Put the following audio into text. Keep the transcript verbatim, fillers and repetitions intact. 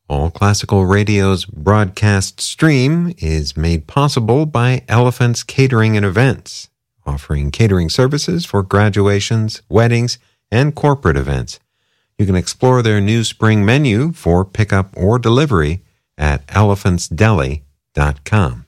All Classical Radio's broadcast stream is made possible by Elephants Catering and Events, offering catering services for graduations, weddings, and corporate events. You can explore their new spring menu for pickup or delivery at elephants deli dot com.